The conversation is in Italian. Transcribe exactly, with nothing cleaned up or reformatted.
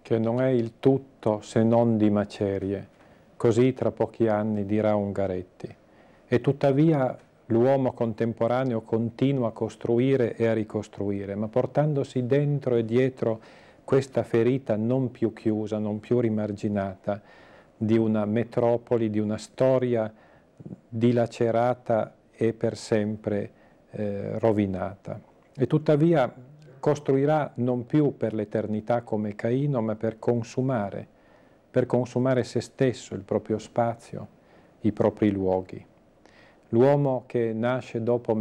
che non è il tutto se non di macerie, così tra pochi anni dirà Ungaretti. E tuttavia l'uomo contemporaneo continua a costruire e a ricostruire, ma portandosi dentro e dietro questa ferita non più chiusa, non più rimarginata, di una metropoli, di una storia dilacerata e per sempre eh, rovinata. E tuttavia costruirà non più per l'eternità come Caino, ma per consumare, per consumare se stesso, il proprio spazio, i propri luoghi. L'uomo che nasce dopo